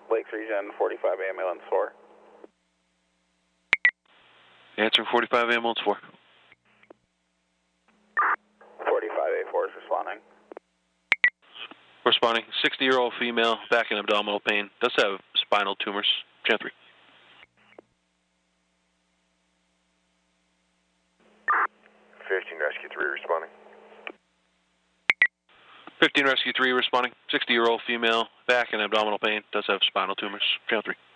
Lakes Region 45 ambulance 4. Answering 45 ambulance 4. 45A4 is responding. Responding, 60-year-old female, back and abdominal pain, does have spinal tumors. Channel 3. 15 Rescue 3 responding. 15 Rescue 3 responding, 60-year-old female, back and abdominal pain, does have spinal tumors. Channel 3.